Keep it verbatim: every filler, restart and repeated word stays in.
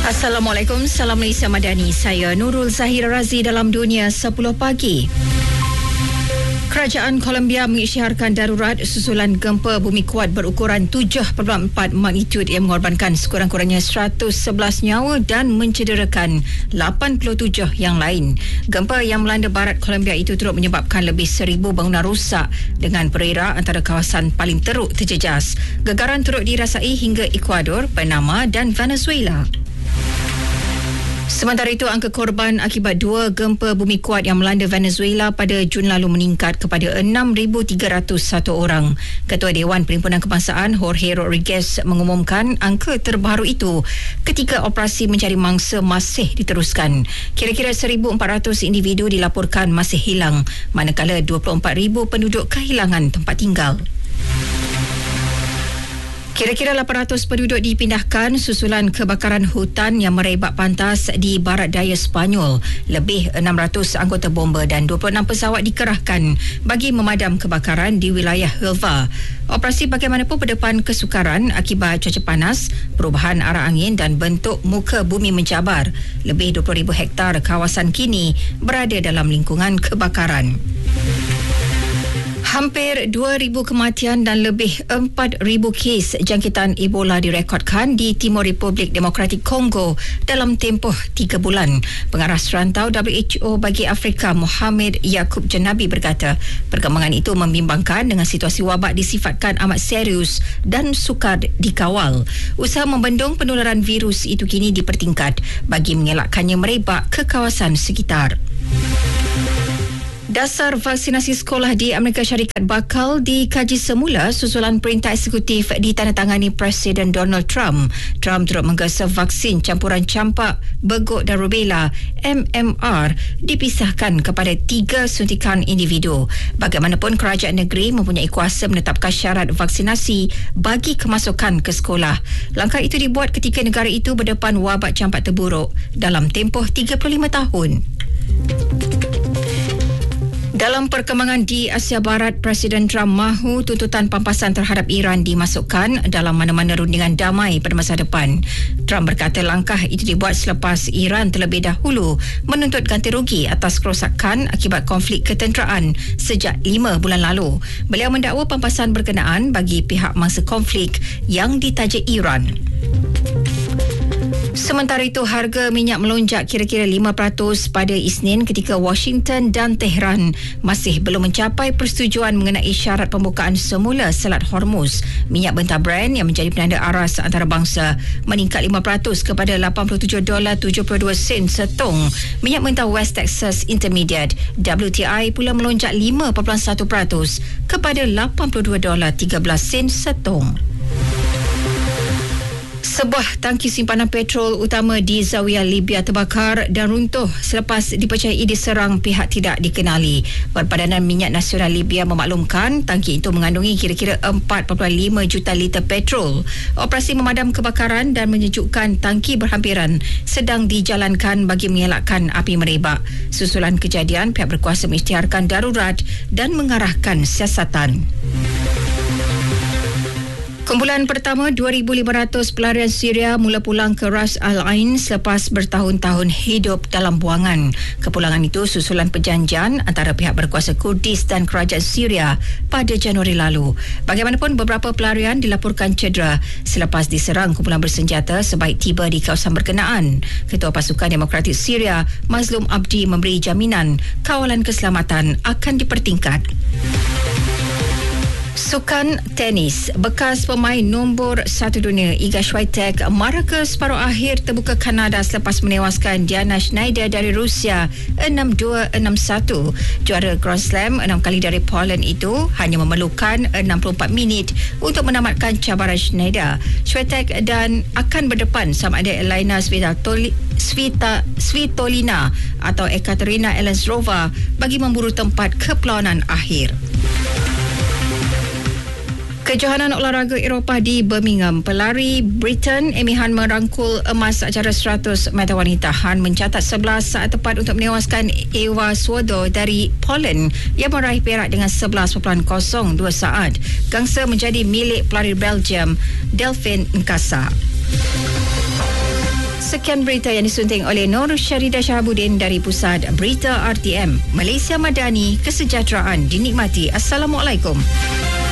Assalamualaikum, Salam Malaysia Madani. Saya Nurul Zahira Razi dalam Dunia sepuluh pagi. Kerajaan Colombia mengisytiharkan darurat susulan gempa bumi kuat berukuran tujuh perpuluhan empat magnitud yang mengorbankan sekurang-kurangnya seratus sebelas nyawa dan mencederakan lapan puluh tujuh yang lain. Gempa yang melanda barat Colombia itu turut menyebabkan lebih seribu bangunan rosak dengan perera antara kawasan paling teruk terjejas. Gegaran turut dirasai hingga Ecuador, Panama dan Venezuela. Sementara itu, angka korban akibat dua gempa bumi kuat yang melanda Venezuela pada Jun lalu meningkat kepada enam ribu tiga ratus satu orang. Ketua Dewan Perhimpunan Kebangsaan Jorge Rodriguez mengumumkan angka terbaru itu ketika operasi mencari mangsa masih diteruskan. Kira-kira seribu empat ratus individu dilaporkan masih hilang, manakala dua puluh empat ribu penduduk kehilangan tempat tinggal. Kira-kira lapan ratus penduduk dipindahkan susulan kebakaran hutan yang merebak pantas di barat daya Sepanyol. Lebih enam ratus anggota bomba dan dua puluh enam pesawat dikerahkan bagi memadam kebakaran di wilayah Huelva. Operasi bagaimanapun berdepan kesukaran akibat cuaca panas, perubahan arah angin dan bentuk muka bumi mencabar. Lebih dua puluh ribu hektar kawasan kini berada dalam lingkungan kebakaran. Hampir dua ribu kematian dan lebih empat ribu kes jangkitan Ebola direkodkan di Timur Republik Demokratik Kongo dalam tempoh tiga bulan. Pengarah serantau W H O bagi Afrika Mohamed Yaakob Janabi berkata, perkembangan itu membimbangkan dengan situasi wabak disifatkan amat serius dan sukar dikawal. Usaha membendung penularan virus itu kini dipertingkat bagi mengelakkannya merebak ke kawasan sekitar. Dasar vaksinasi sekolah di Amerika Syarikat bakal dikaji semula susulan perintah eksekutif ditandatangani Presiden Donald Trump. Trump turut menggesa vaksin campuran campak, beguk dan rubella M M R dipisahkan kepada tiga suntikan individu. Bagaimanapun, kerajaan negeri mempunyai kuasa menetapkan syarat vaksinasi bagi kemasukan ke sekolah. Langkah itu dibuat ketika negara itu berdepan wabak campak terburuk dalam tempoh tiga puluh lima tahun. Dalam perkembangan di Asia Barat, Presiden Trump mahu tuntutan pampasan terhadap Iran dimasukkan dalam mana-mana rundingan damai pada masa depan. Trump berkata langkah itu dibuat selepas Iran terlebih dahulu menuntut ganti rugi atas kerosakan akibat konflik ketenteraan sejak lima bulan lalu. Beliau mendakwa pampasan berkenaan bagi pihak mangsa konflik yang ditaja Iran. Sementara itu, harga minyak melonjak kira-kira lima peratus pada Isnin ketika Washington dan Tehran masih belum mencapai persetujuan mengenai syarat pembukaan semula Selat Hormuz. Minyak mentah Brent yang menjadi penanda aras antarabangsa meningkat lima peratus kepada lapan puluh tujuh dolar tujuh puluh dua sen setong. Minyak mentah West Texas Intermediate W T I pula melonjak lima perpuluhan satu peratus kepada lapan puluh dua dolar tiga belas sen setong. Sebuah tangki simpanan petrol utama di Zawiya Libya terbakar dan runtuh selepas dipercayai diserang pihak tidak dikenali. Perpadanan Minyak Nasional Libya memaklumkan tangki itu mengandungi kira-kira empat perpuluhan lima juta liter petrol. Operasi memadam kebakaran dan menyejukkan tangki berhampiran sedang dijalankan bagi mengelakkan api merebak. Susulan kejadian, pihak berkuasa mengisytiharkan darurat dan mengarahkan siasatan. Kumpulan pertama dua ribu lima ratus pelarian Syria mula pulang ke Ras Al Ain selepas bertahun-tahun hidup dalam buangan. Kepulangan itu susulan perjanjian antara pihak berkuasa Kurdis dan kerajaan Syria pada Januari lalu. Bagaimanapun, beberapa pelarian dilaporkan cedera selepas diserang kumpulan bersenjata sebaik tiba di kawasan berkenaan. Ketua Pasukan Demokratik Syria, Mazlum Abdi, memberi jaminan kawalan keselamatan akan dipertingkat. Sukan tenis, bekas pemain nombor satu dunia Iga Swiatek marah ke separuh akhir terbuka Kanada selepas menewaskan Diana Schneider dari Rusia enam dua enam satu. Juara Grand Slam enam kali dari Poland itu hanya memerlukan enam puluh empat minit untuk menamatkan cabaran Schneider. Swiatek dan akan berdepan sama ada Elina Svitoli, Svita, Svitolina atau Ekaterina Elensrova bagi memburu tempat ke perlawanan akhir. Kejohanan olahraga Eropah di Birmingham, pelari Britain Amy Hunt merangkul emas acara seratus meter wanita. Hunt mencatat sebelas saat tepat untuk menewaskan Ewa Swardo dari Poland yang meraih perak dengan sebelas perpuluhan kosong dua saat. Gangsa menjadi milik pelari Belgium Delphine Nkasa. Sekian berita yang disunting oleh Nur Syaridah Shahabuddin dari Pusat Berita R T M. Malaysia Madani, kesejahteraan dinikmati. Assalamualaikum.